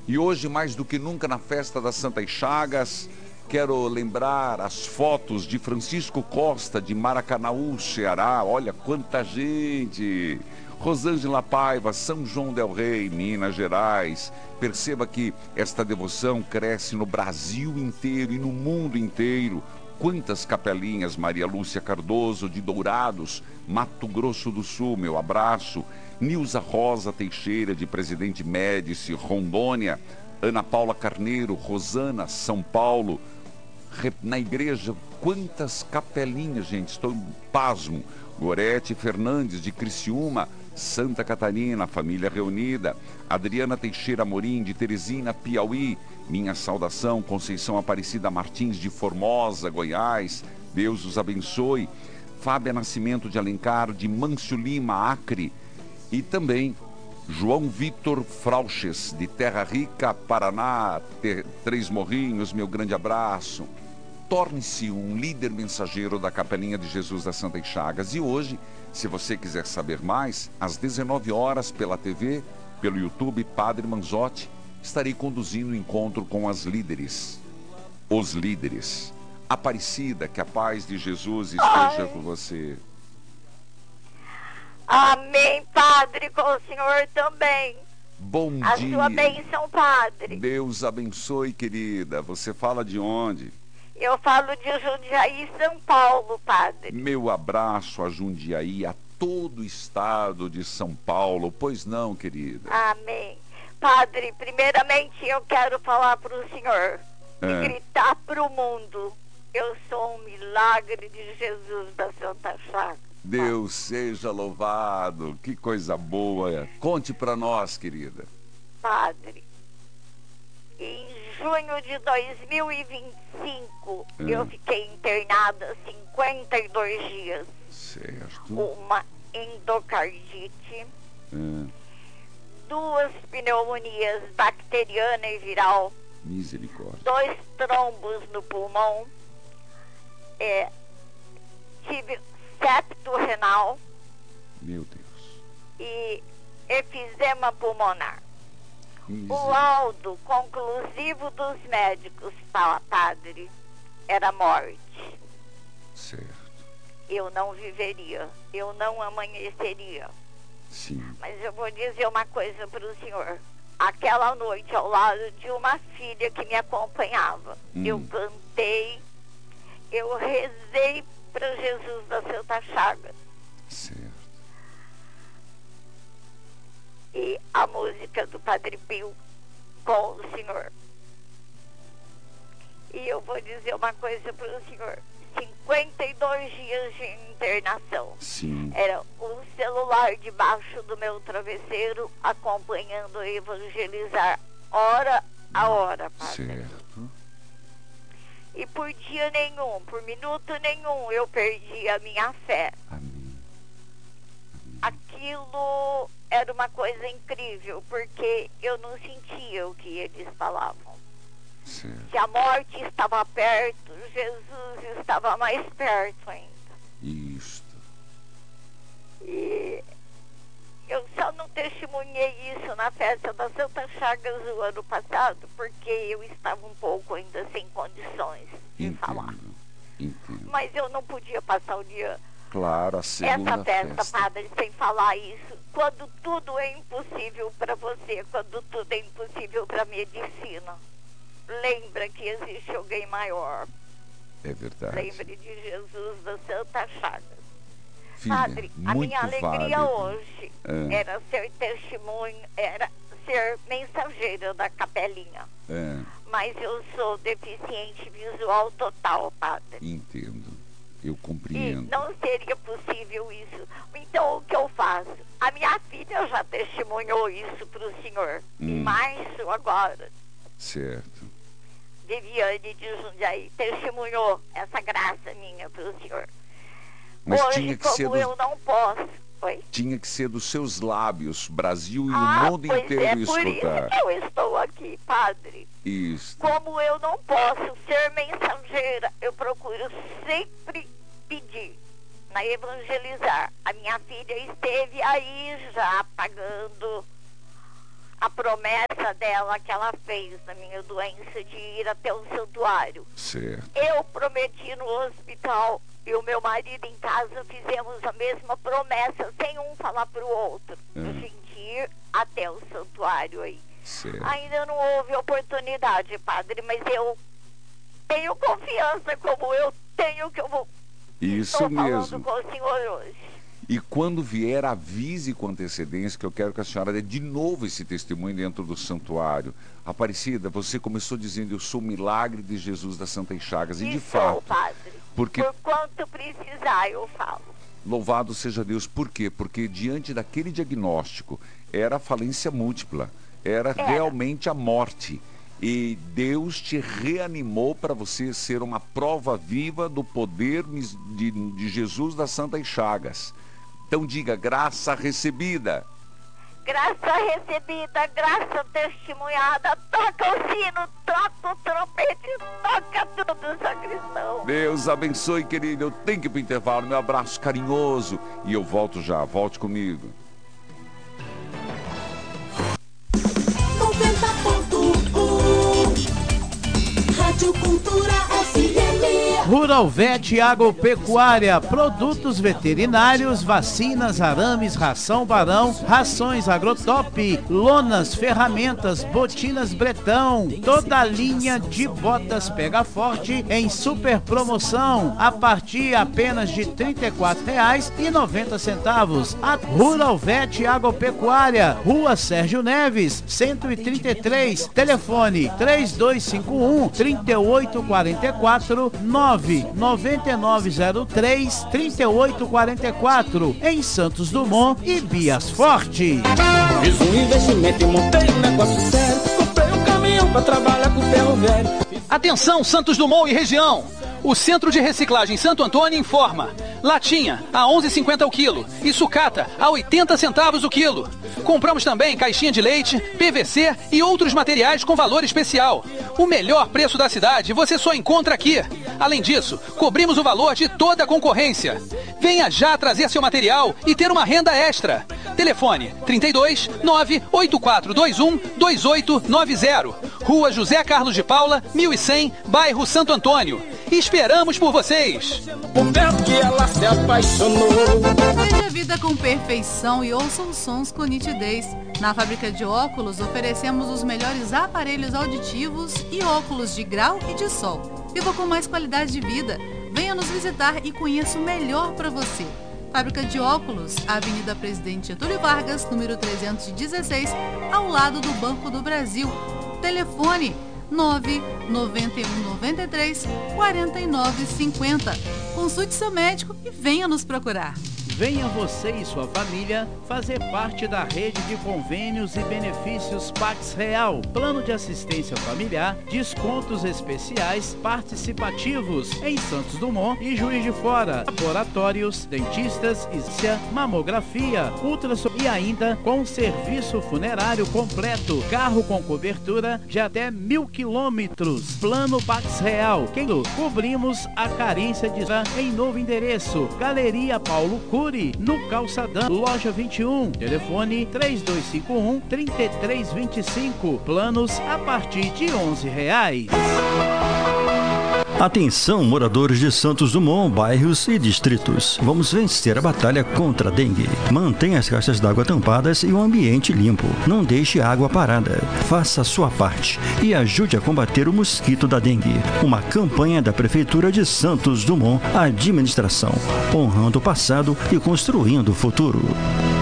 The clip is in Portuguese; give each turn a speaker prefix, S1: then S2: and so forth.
S1: E hoje, mais do que nunca, na festa das Santas Chagas, quero lembrar as fotos de Francisco Costa, de Maracanaú, Ceará. Olha quanta gente! Rosângela Paiva, São João del Rei, Minas Gerais. Perceba que esta devoção cresce no Brasil inteiro e no mundo inteiro. Quantas capelinhas, Maria Lúcia Cardoso, de Dourados, Mato Grosso do Sul, meu abraço. Nilza Rosa Teixeira, de Presidente Médici, Rondônia. Ana Paula Carneiro, Rosana, São Paulo. Na igreja, quantas capelinhas, gente, estou pasmo. Gorete Fernandes, de Criciúma, Santa Catarina, família reunida. Adriana Teixeira Amorim, de Teresina, Piauí. Minha saudação, Conceição Aparecida Martins, de Formosa, Goiás. Deus os abençoe. Fábia Nascimento de Alencar, de Mâncio Lima, Acre. E também João Vitor Frauches, de Terra Rica, Paraná, Três Morrinhos, meu grande abraço. Torne-se um líder mensageiro da Capelinha de Jesus das Santas Chagas. E hoje, se você quiser saber mais, às 19 horas pela TV, pelo YouTube Padre Manzotti, estarei conduzindo o encontro com as líderes. Os líderes. Aparecida, que a paz de Jesus esteja com você.
S2: Amém, Padre, com o Senhor também.
S1: Bom dia.
S2: A sua bênção, Padre.
S1: Deus abençoe, querida. Você fala de onde?
S2: Eu falo de Jundiaí, São Paulo, Padre.
S1: Meu abraço a Jundiaí, a todo o estado de São Paulo. Pois não, querida?
S2: Amém. Padre, primeiramente eu quero falar para o Senhor e gritar para o mundo: eu sou um milagre de Jesus da Santa Chaga.
S1: Deus seja louvado, que coisa boa. Conte para nós, querida.
S2: Padre, em junho de 2025, eu fiquei internada 52 dias.
S1: Certo.
S2: Uma endocardite, 2 pneumonias bacteriana e viral,
S1: misericórdia,
S2: 2 trombos no pulmão, tive septo renal,
S1: meu Deus,
S2: e efizema pulmonar. O laudo conclusivo dos médicos, Padre, era morte.
S1: Certo.
S2: Eu não viveria, eu não amanheceria.
S1: Sim.
S2: Mas eu vou dizer uma coisa para o senhor. Aquela noite, ao lado de uma filha que me acompanhava, eu cantei, eu rezei para Jesus da Santa Chaga.
S1: Certo.
S2: E a música do Padre Pio com o senhor. E eu vou dizer uma coisa para o senhor. 52 dias de internação.
S1: Sim.
S2: Era um celular debaixo do meu travesseiro, acompanhando a evangelizar hora a hora, Padre.
S1: Certo.
S2: E por dia nenhum, por minuto nenhum, eu perdi a minha fé.
S1: Amém.
S2: Aquilo era uma coisa incrível, porque eu não sentia o que eles falavam.
S1: Certo.
S2: Se a morte estava perto, Jesus estava mais perto ainda.
S1: Isto.
S2: E eu só não testemunhei isso na festa da Santa Chagas do ano passado, porque eu estava um pouco ainda sem condições de falar.
S1: Entendo.
S2: Mas eu não podia passar o dia,
S1: claro, a segunda
S2: essa festa, Padre, sem falar isso. Quando tudo é impossível para você, quando tudo é impossível para a medicina, lembra que existe alguém maior.
S1: É verdade.
S2: Lembre de Jesus da Santa Chagas.
S1: Filha,
S2: Padre, a minha alegria
S1: válido.
S2: hoje era ser testemunho, era ser mensageira da capelinha. Mas eu sou deficiente visual total, Padre.
S1: Entendo. Eu compreendo.
S2: E não seria possível isso. Então, o que eu faço? A minha filha já testemunhou isso para o senhor. Em março, agora.
S1: Certo.
S2: Viviane de Jundiaí testemunhou essa graça minha para o senhor.
S1: Mas
S2: hoje,
S1: tinha que
S2: como
S1: ser
S2: eu não posso... Oi?
S1: Tinha que ser dos seus lábios, Brasil e o mundo inteiro escutar.
S2: Por isso que eu estou aqui, Padre.
S1: Isso.
S2: Como eu não posso ser mensageira, eu procuro sempre pedir, na evangelizar. A minha filha esteve aí já pagando a promessa dela que ela fez na minha doença de ir até o santuário.
S1: Certo.
S2: Eu prometi no hospital e o meu marido em casa fizemos a mesma promessa, sem um falar para o outro, a gente ir até o santuário aí.
S1: Certo.
S2: Ainda não houve oportunidade, padre, mas eu tenho confiança como eu tenho que eu vou.
S1: Isso
S2: Estou
S1: mesmo.
S2: falando com o senhor hoje.
S1: E quando vier, avise com antecedência, que eu quero que a senhora dê de novo esse testemunho dentro do santuário. Aparecida, você começou dizendo, eu sou o milagre de Jesus das Santas Chagas. E de fato,
S2: padre,
S1: porque...
S2: por quanto precisar, eu falo.
S1: Louvado seja Deus. Por quê? Porque diante daquele diagnóstico, era a falência múltipla. Era realmente a morte. E Deus te reanimou para você ser uma prova viva do poder de Jesus das Santas Chagas. Então diga, graça recebida.
S2: Graça recebida, graça testemunhada. Toca o sino, toca o trompete, toca tudo, sacristão.
S1: Deus abençoe, querido. Eu tenho que ir para o intervalo. Meu abraço carinhoso. E eu volto já. Volte comigo.
S3: 90.1 Rádio Cultura FM.
S4: Rural Vet Agropecuária, produtos veterinários, vacinas, arames, ração Barão, rações Agrotop, lonas, ferramentas, botinas Bretão, toda a linha de botas Pega Forte em super promoção, a partir apenas de R$ 34,90. A Rural Vet Agropecuária, Rua Sérgio Neves, 133, telefone 3251-3844, 99903-3844, em Santos Dumont e Bias Forte.
S5: Fiz um investimento e montei um negócio sério. Comprei um caminhão pra trabalhar com ferro velho.
S6: Atenção, Santos Dumont e região. O Centro de Reciclagem Santo Antônio informa: latinha a 11,50 o quilo e sucata a 80 centavos o quilo. Compramos também caixinha de leite, PVC e outros materiais com valor especial. O melhor preço da cidade você só encontra aqui. Além disso, cobrimos o valor de toda a concorrência. Venha já trazer seu material e ter uma renda extra. Telefone 32 98421 2890. Rua José Carlos de Paula, 1100, bairro Santo Antônio. Esperamos por vocês.
S5: O tempo que ela se apaixonou.
S7: Veja a vida com perfeição e ouça os sons com nitidez. Na fábrica de óculos, oferecemos os melhores aparelhos auditivos e óculos de grau e de sol. Viva com mais qualidade de vida. Venha nos visitar e conheça o melhor para você. Fábrica de óculos, Avenida Presidente Getúlio Vargas, número 316, ao lado do Banco do Brasil. Telefone 99193-4950. Consulte seu médico e venha nos procurar.
S4: Venha você e sua família fazer parte da rede de convênios e benefícios Pax Real. Plano de assistência familiar, descontos especiais participativos em Santos Dumont e Juiz de Fora. Laboratórios, dentistas, mamografia, ultrassom e ainda com serviço funerário completo. Carro com cobertura de até 1.000 quilômetros. Plano Pax Real. Cobrimos a carência de em novo endereço. Galeria Paulo Cury, no Calçadão, loja 21, telefone 3251-3325, planos a partir de R$11.
S8: Atenção, moradores de Santos Dumont, bairros e distritos. Vamos vencer a batalha contra a dengue. Mantenha as caixas d'água tampadas e o ambiente limpo. Não deixe a água parada. Faça a sua parte e ajude a combater o mosquito da dengue. Uma campanha da Prefeitura de Santos Dumont, administração, honrando o passado e construindo o futuro.